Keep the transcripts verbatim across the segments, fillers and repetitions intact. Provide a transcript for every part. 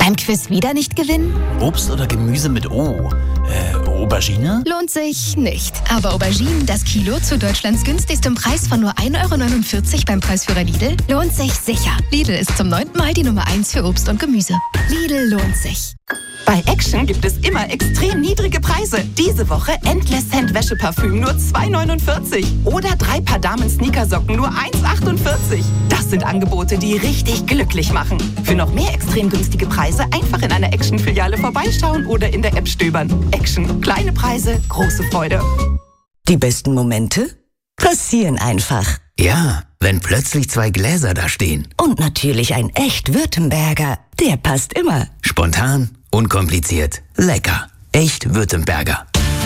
Beim Quiz wieder nicht gewinnen? Obst oder Gemüse mit O? Äh, Aubergine? Lohnt sich nicht. Aber Auberginen, das Kilo zu Deutschlands günstigstem Preis von nur ein Euro neunundvierzig beim Preisführer Lidl, lohnt sich sicher. Lidl ist zum neunten Mal die Nummer eins für Obst und Gemüse. Lidl lohnt sich. Bei Action gibt es immer extrem niedrige Preise. Diese Woche Endless Scent Wäscheparfüm nur zwei neunundvierzig. Oder drei Paar Damen-Sneakersocken nur eins achtundvierzig. Das sind Angebote, die richtig glücklich machen. Für noch mehr extrem günstige Preise einfach in einer Action-Filiale vorbeischauen oder in der App stöbern. Action. Kleine Preise, große Freude. Die besten Momente passieren einfach. Ja, wenn plötzlich zwei Gläser da stehen. Und natürlich ein echt Württemberger. Der passt immer. Spontan, unkompliziert, lecker. Echt Württemberger.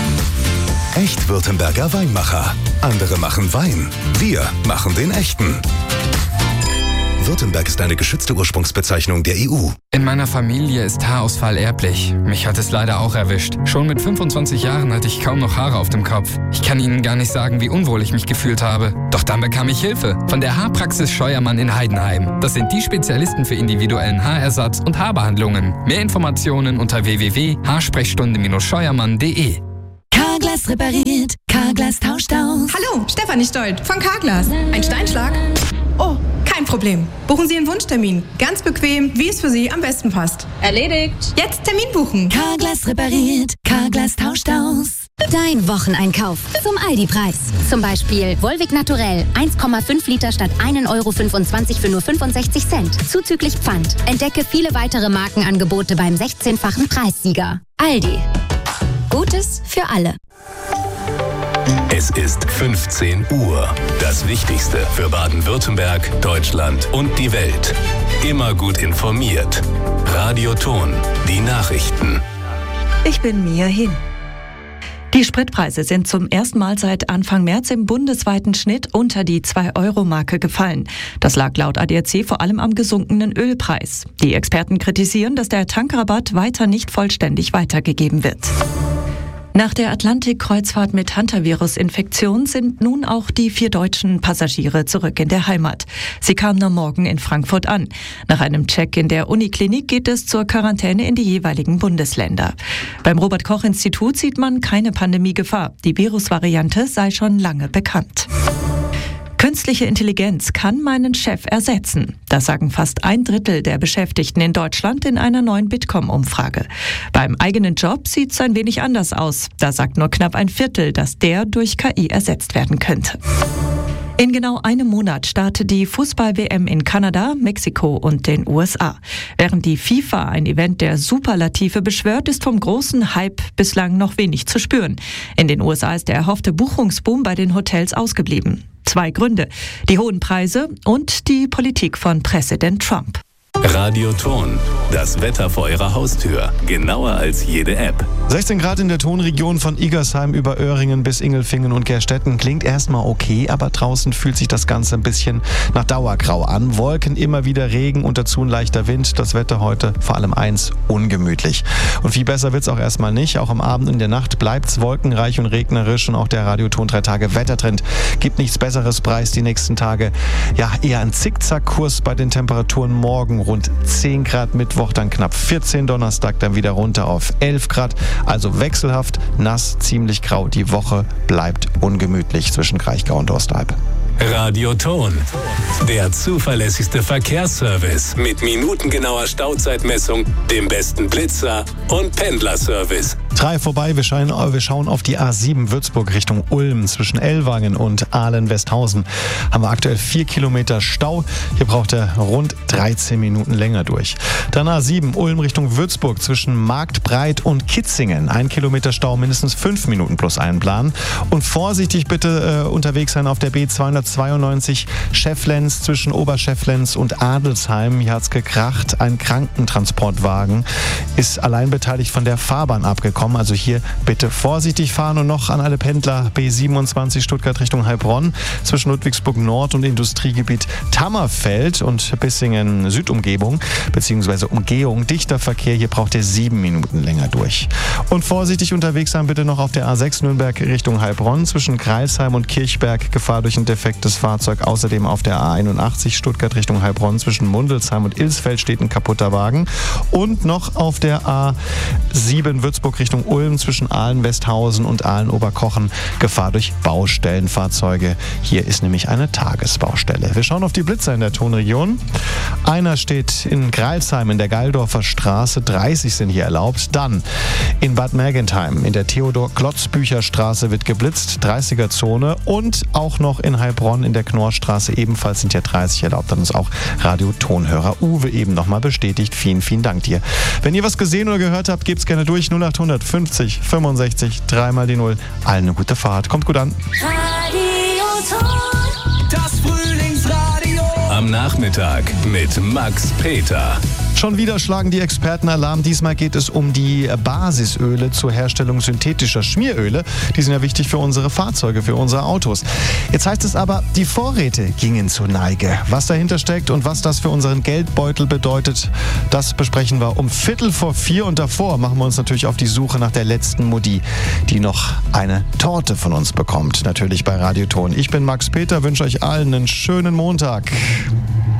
Echt Württemberger Weinmacher. Andere machen Wein. Wir machen den echten. Württemberg ist eine geschützte Ursprungsbezeichnung der E U. In meiner Familie ist Haarausfall erblich. Mich hat es leider auch erwischt. Schon mit fünfundzwanzig Jahren hatte ich kaum noch Haare auf dem Kopf. Ich kann Ihnen gar nicht sagen, wie unwohl ich mich gefühlt habe. Doch dann bekam ich Hilfe von der Haarpraxis Scheuermann in Heidenheim. Das sind die Spezialisten für individuellen Haarersatz und Haarbehandlungen. Mehr Informationen unter w w w punkt haarsprechstunde scheuermann punkt de. Carglass repariert, Carglass tauscht aus. Hallo, Stefanie Stolt von Carglass. Ein Steinschlag? Oh, kein Problem. Buchen Sie einen Wunschtermin. Ganz bequem, wie es für Sie am besten passt. Erledigt. Jetzt Termin buchen. Carglass repariert, Carglass tauscht aus. Dein Wocheneinkauf zum Aldi-Preis. Zum Beispiel Volvic Naturell eins Komma fünf Liter statt ein Euro fünfundzwanzig für nur fünfundsechzig Cent. Zuzüglich Pfand. Entdecke viele weitere Markenangebote beim sechzehnfachen Preissieger. Aldi. Gutes für alle. Es ist fünfzehn Uhr. Das Wichtigste für Baden-Württemberg, Deutschland und die Welt. Immer gut informiert. Radio Ton, die Nachrichten. Ich bin Mia Hin. Die Spritpreise sind zum ersten Mal seit Anfang März im bundesweiten Schnitt unter die zwei Euro Marke gefallen. Das lag laut A D A C vor allem am gesunkenen Ölpreis. Die Experten kritisieren, dass der Tankrabatt weiter nicht vollständig weitergegeben wird. Nach der Atlantik-Kreuzfahrt mit Hantavirus-Infektion sind nun auch die vier deutschen Passagiere zurück in der Heimat. Sie kamen am Morgen in Frankfurt an. Nach einem Check in der Uniklinik geht es zur Quarantäne in die jeweiligen Bundesländer. Beim Robert-Koch-Institut sieht man keine Pandemiegefahr. Die Virusvariante sei schon lange bekannt. Künstliche Intelligenz kann meinen Chef ersetzen. Das sagen fast ein Drittel der Beschäftigten in Deutschland in einer neuen Bitkom-Umfrage. Beim eigenen Job sieht es ein wenig anders aus. Da sagt nur knapp ein Viertel, dass der durch K I ersetzt werden könnte. In genau einem Monat startet die Fußball-W M in Kanada, Mexiko und den U S A. Während die FIFA ein Event der Superlative beschwört, ist vom großen Hype bislang noch wenig zu spüren. In den U S A ist der erhoffte Buchungsboom bei den Hotels ausgeblieben. Zwei Gründe: die hohen Preise und die Politik von Präsident Trump. Radio Ton, das Wetter vor Ihrer Haustür. Genauer als jede App. sechzehn Grad in der Tonregion von Igersheim über Öhringen bis Ingelfingen und Gerstetten. Klingt erstmal okay, aber draußen fühlt sich das Ganze ein bisschen nach Dauergrau an. Wolken, immer wieder Regen und dazu ein leichter Wind. Das Wetter heute vor allem eins, ungemütlich. Und viel besser wird's auch erstmal nicht. Auch am Abend und in der Nacht bleibt's wolkenreich und regnerisch. Und auch der Radio Ton drei Tage Wettertrend gibt nichts Besseres preis die nächsten Tage. Ja, eher ein Zickzackkurs bei den Temperaturen morgen. Rund zehn Grad Mittwoch, dann knapp vierzehn Donnerstag, dann wieder runter auf elf Grad. Also wechselhaft, nass, ziemlich grau. Die Woche bleibt ungemütlich zwischen Kraichgau und Osterhalb. Radio Ton, der zuverlässigste Verkehrsservice mit minutengenauer Stauzeitmessung, dem besten Blitzer und Pendlerservice. Drei vorbei, wir schauen, wir schauen auf die A sieben Würzburg Richtung Ulm. Zwischen Ellwangen und Ahlen-Westhausen haben wir aktuell vier Kilometer Stau. Hier braucht er rund dreizehn Minuten länger durch. Dann A sieben Ulm Richtung Würzburg zwischen Marktbreit und Kitzingen. Ein Kilometer Stau, mindestens fünf Minuten plus einplanen. Und vorsichtig bitte äh, unterwegs sein auf der B zweihundertzweiundneunzig Schefflenz zwischen Oberschefflenz und Adelsheim. Hier hat's gekracht. Ein Krankentransportwagen ist allein beteiligt von der Fahrbahn abgekommen. kommen. Also hier bitte vorsichtig fahren und noch an alle Pendler B siebenundzwanzig Stuttgart Richtung Heilbronn zwischen Ludwigsburg Nord und Industriegebiet Tammerfeld und Bissingen Südumgebung bzw. Umgehung. Dichter Verkehr, hier braucht ihr sieben Minuten länger durch. Und vorsichtig unterwegs sein bitte noch auf der A sechs Nürnberg Richtung Heilbronn zwischen Greilsheim und Kirchberg. Gefahr durch ein defektes Fahrzeug. Außerdem auf der A einundachtzig Stuttgart Richtung Heilbronn zwischen Mundelsheim und Ilsfeld steht ein kaputter Wagen. Und noch auf der A sieben Würzburg Richtung Ulm zwischen Aalen-Westhausen und Aalen-Oberkochen. Gefahr durch Baustellenfahrzeuge. Hier ist nämlich eine Tagesbaustelle. Wir schauen auf die Blitzer in der Tonregion. Einer steht in Greilsheim in der Geildorfer Straße. dreißig sind hier erlaubt. Dann in Bad Mergentheim in der Theodor-Klotzbücher-Straße wird geblitzt. dreißiger Zone. Und auch noch in Heilbronn in der Knorrstraße ebenfalls sind hier dreißig erlaubt. Dann ist auch Radio-Tonhörer Uwe eben nochmal bestätigt. Vielen, vielen Dank dir. Wenn ihr was gesehen oder gehört habt, gebt's gerne durch. null acht fünfzig fünfundsechzig dreimal die null. Allen eine gute Fahrt. Kommt gut an. Das Frühlingsradio. Am Nachmittag mit Max Peter. Schon wieder schlagen die Experten Alarm. Diesmal geht es um die Basisöle zur Herstellung synthetischer Schmieröle. Die sind ja wichtig für unsere Fahrzeuge, für unsere Autos. Jetzt heißt es aber, die Vorräte gingen zur Neige. Was dahinter steckt und was das für unseren Geldbeutel bedeutet, das besprechen wir um Viertel vor vier. Und davor machen wir uns natürlich auf die Suche nach der letzten Mutti, die noch eine Torte von uns bekommt. Natürlich bei Radioton. Ich bin Max Peter, wünsche euch allen einen schönen Montag.